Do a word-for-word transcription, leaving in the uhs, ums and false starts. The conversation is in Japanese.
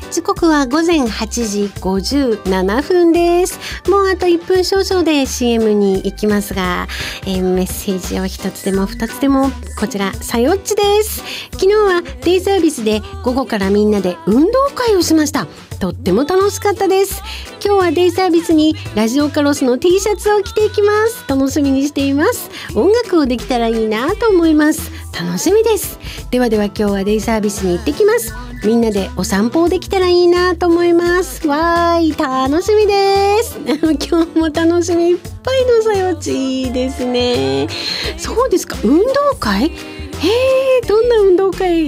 時刻はごぜんはちじごじゅうななふんです。もうあといっぷん少々で シーエム に行きますが、えー、メッセージを一つでも二つでも、こちらさよっちです。昨日はデイサービスで午後からみんなで運動会をしました。とっても楽しかったです。今日はデイサービスにラジオカロスの T シャツを着ていきます。楽しみにしています。音楽をできたらいいなと思います。楽しみです。ではでは今日はデイサービスに行ってきます。みんなでお散歩できたらいいなと思います。わーい、楽しみです。今日も楽しみいっぱいのさよちですね。そうですか、運動会？へー、どんな運動会